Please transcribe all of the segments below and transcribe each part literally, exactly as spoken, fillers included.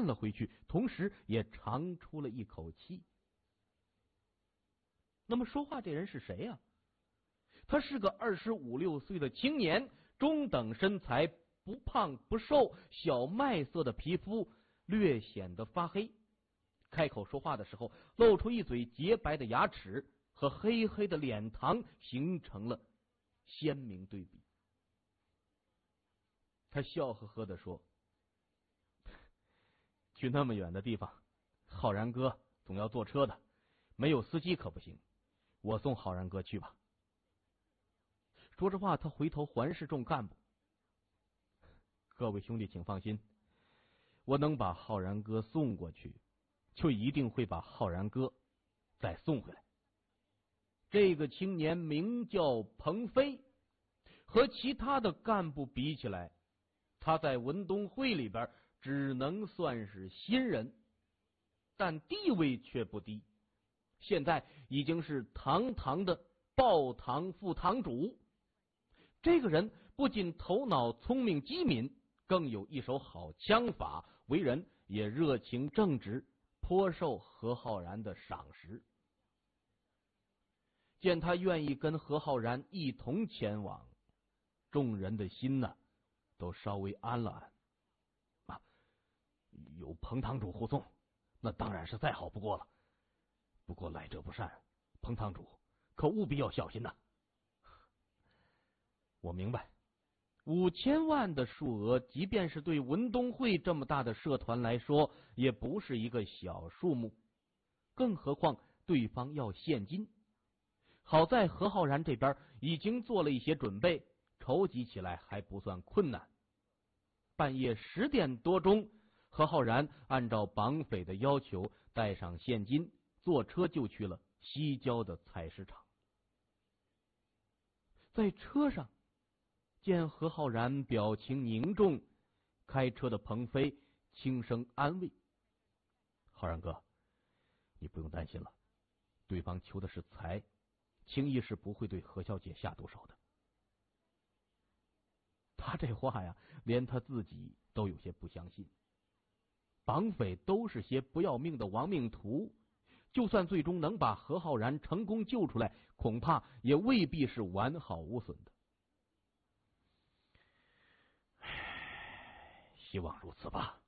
了回去，同时也长出了一口气。那么说话这人是谁呀、啊？他是个二十五六岁的青年，中等身材，不胖不瘦，小麦色的皮肤略显得发黑。开口说话的时候，露出一嘴洁白的牙齿，和黑黑的脸庞形成了鲜明对比。他笑呵呵地说：“去那么远的地方，浩然哥总要坐车的，没有司机可不行，我送浩然哥去吧。”说着话，他回头环视众干部：“各位兄弟，请放心，我能把浩然哥送过去，就一定会把浩然哥再送回来。”这个青年名叫彭飞，和其他的干部比起来，他在文东会里边只能算是新人，但地位却不低，现在已经是堂堂的报堂副堂主。这个人不仅头脑聪明机敏，更有一手好枪法，为人也热情正直，颇受何浩然的赏识。见他愿意跟何浩然一同前往，众人的心呢都稍微安了安。啊，有彭堂主护送，那当然是再好不过了。不过来者不善，彭堂主可务必要小心呐。我明白，五千万的数额，即便是对文东会这么大的社团来说，也不是一个小数目，更何况对方要现金。好在何浩然这边已经做了一些准备，筹集起来还不算困难。半夜十点多钟，何浩然按照绑匪的要求，带上现金，坐车就去了西郊的采石场。在车上，见何浩然表情凝重，开车的彭飞轻声安慰：“浩然哥，你不用担心了，对方求的是财，轻易是不会对何小姐下毒手的。”他这话呀，连他自己都有些不相信。绑匪都是些不要命的亡命徒，就算最终能把何浩然成功救出来，恐怕也未必是完好无损的。希望如此吧。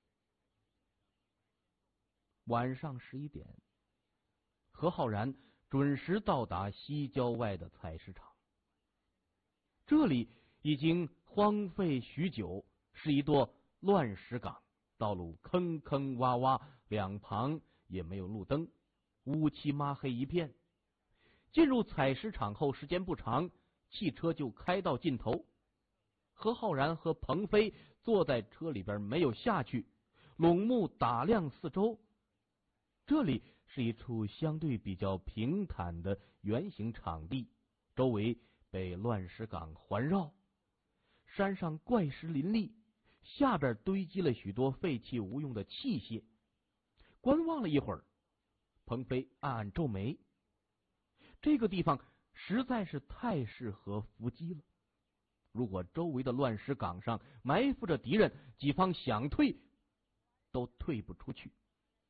晚上十一点，何浩然准时到达西郊外的采石场。这里已经荒废许久，是一座乱石岗，道路坑坑洼洼，两旁也没有路灯，乌漆抹黑一片。进入采石场后，时间不长，汽车就开到尽头。何浩然和彭飞坐在车里边没有下去，拢目打量四周。这里是一处相对比较平坦的圆形场地，周围被乱石岗环绕，山上怪石林立，下边堆积了许多废弃无用的器械。观望了一会儿，彭飞暗暗皱眉，这个地方实在是太适合伏击了。如果周围的乱石岗上埋伏着敌人，己方想退都退不出去。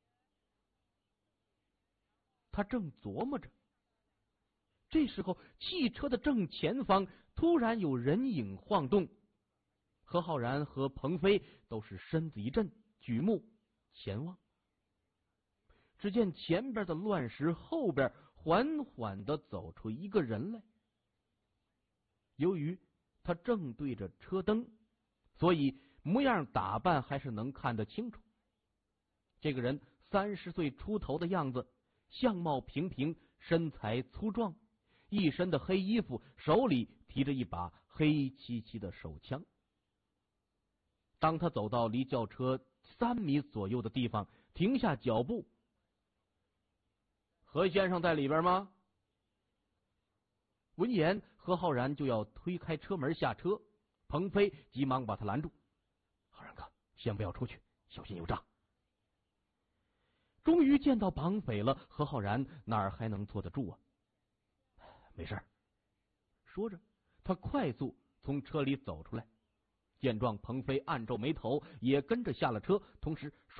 他正琢磨着，这时候汽车的正前方突然有人影晃动。何浩然和彭飞都是身子一震，举目前望，只见前边的乱石后边缓缓地走出一个人来。由于他正对着车灯，所以模样打扮还是能看得清楚。这个人三十岁出头的样子，相貌平平，身材粗壮，一身的黑衣服，手里提着一把黑漆漆的手枪。当他走到离轿车三米左右的地方，停下脚步：“何先生在里边吗？”闻言，何浩然就要推开车门下车，彭飞急忙把他拦住：“浩然哥，先不要出去，小心有诈。”终于见到绑匪了，何浩然哪儿还能坐得住啊？没事。说着，他快速从车里走出来。见状，彭飞暗皱眉头，也跟着下了车，同时